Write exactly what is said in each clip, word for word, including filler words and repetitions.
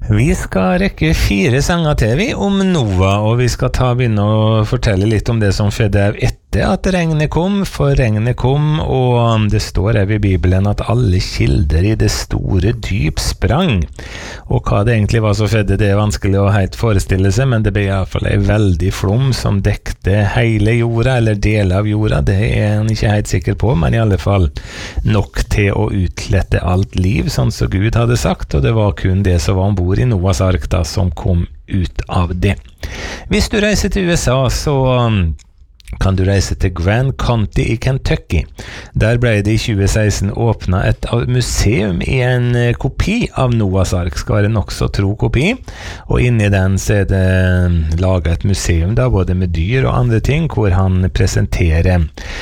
Vi skal rekke fire sanger til vi om Noah, og vi skal ta begynne å fortelle litt om det som skjedde etter at regnet kom, for regnet kom, og det står her i Bibelen at alle kilder i det store dyp sprang. Og hva det egentlig var som skjedde, det er vanskelig å helt forestille seg, men det ble i hvert fall en veldig flom som dekte hele jorda, eller deler av jorda, det er han ikke helt sikker på, men i alle fall nok til å utlette alt liv, sånn som Gud hadde sagt, og det var kun det som var ombord i Noahs ark da, som kom ut av det. Hvis du reiser til U S A, så kan du reise til Grand County i Kentucky. Der ble det i tjue seksten åpnet et museum i en kopi av Noahs ark, skal være nok så tro kopi, og inni den så er det laget et museum da, både med dyr og andre ting, hvor han presenterer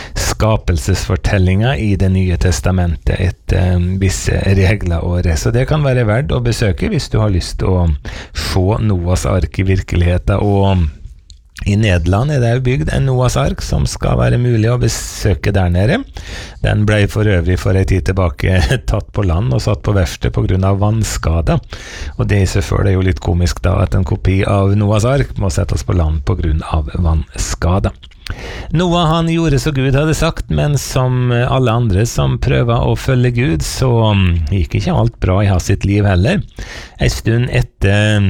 skapelsesfortellinger i det nye testamentet etter visse regler og det. Så det kan være verdt å besøke hvis du har lyst til å se Noahs ark i virkeligheten. Og i Nederland er det bygd en Noahs ark som skal være mulig å besøke der nede. Den ble for øvrig for en tid tilbake tatt på land og satt på verksted på grunn av vannskader. Og det i seg selv er jo litt komisk da, at en kopi av Noahs ark må settes på land på grunn av vannskader. Noah han gjorde så Gud hadde sagt, men som alle andre som prøver å følge Gud, så gikk ikke alt bra i hans sitt liv heller. En stund etter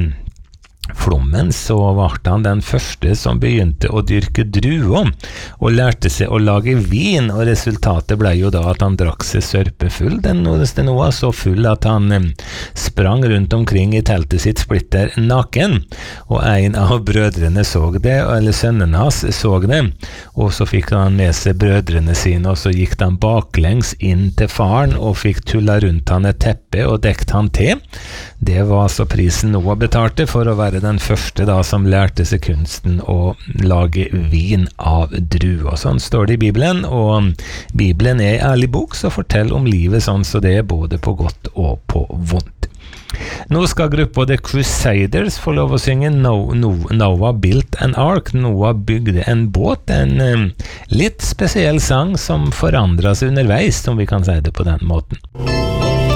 flommen så var han den første som begynte å dyrke druer og lærte seg å lage vin, og resultatet ble jo da at han drakk seg sørpefull, den nordeste Noah, så full at han eh, sprang rundt omkring i teltet sitt splitter naken, og en av brødrene så det, eller sønnen hans så det, og så fikk han med seg brødrene sine, og så gikk han baklengs inn til faren og fikk tulla rundt han et teppe og dekt han til. Det var så prisen Noah betalte for å være den første da som lærte seg kunsten å lage vin av druer. Sånn står det i Bibelen, og Bibelen er en ærlig bok som forteller om livet sånn så det er både på godt og på vondt. Nå skal gruppa The Crusaders få lov å synge no, no, Noah Built an Ark. Noah bygde en båt, en um, litt spesiell sang som forandret seg underveis, om vi kan si det på den måten.